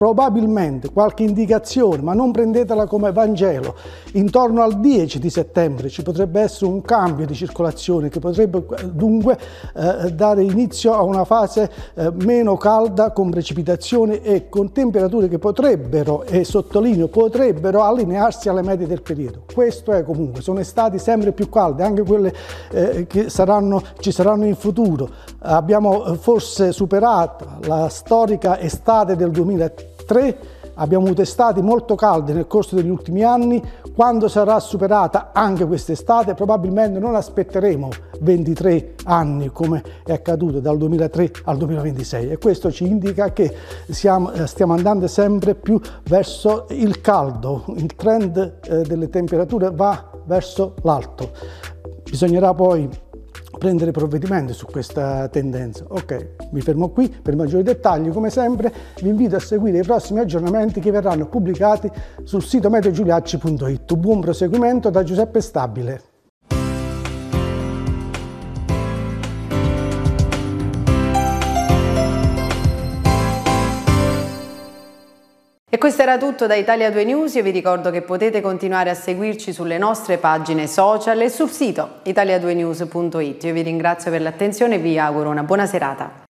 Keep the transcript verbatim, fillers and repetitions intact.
Probabilmente qualche indicazione, ma non prendetela come Vangelo, intorno al dieci di settembre ci potrebbe essere un cambio di circolazione che potrebbe dunque eh, dare inizio a una fase eh, meno calda con precipitazioni e con temperature che potrebbero, e sottolineo potrebbero, allinearsi alle medie del periodo. Questo è comunque, sono estati sempre più calde, anche quelle eh, che saranno, ci saranno in futuro. Abbiamo forse superato la storica estate del duemilatré, abbiamo avuto estati molto calde nel corso degli ultimi anni. Quando sarà superata anche quest'estate probabilmente non aspetteremo ventitré anni come è accaduto dal duemilatré al duemilaventisei, e questo ci indica che siamo, stiamo andando sempre più verso il caldo, il trend eh, delle temperature va verso l'alto. Bisognerà poi prendere provvedimenti su questa tendenza. Ok, mi fermo qui. Per maggiori dettagli, come sempre, vi invito a seguire i prossimi aggiornamenti che verranno pubblicati sul sito meteo giuliacci punto it. Buon proseguimento da Giuseppe Stabile. E questo era tutto da Italia due News. Io vi ricordo che potete continuare a seguirci sulle nostre pagine social e sul sito italia due news punto it. Io vi ringrazio per l'attenzione e vi auguro una buona serata.